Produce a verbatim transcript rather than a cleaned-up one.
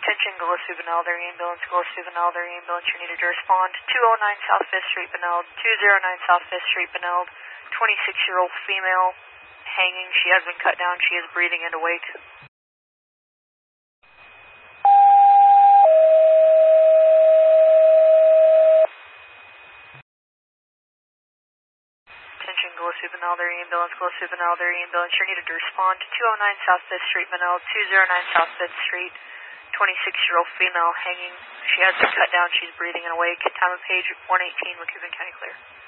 Attention, Gillespie Benalder ambulance, Gillespie Benalder ambulance, you're needed to respond. two oh nine South fifth Street, Beneld, two oh nine South fifth Street, Beneld, twenty-six-year-old female, hanging, she has been cut down, she is breathing and awake. Attention, Gillespie Benalder ambulance, Gillespie Benalder ambulance, you're needed to respond. two oh nine South fifth Street, Beneld, two oh nine South fifth Street, twenty-six-year-old female hanging. She has been cut down. She's breathing and awake. Time of page one eighteen, Waukegan County clear.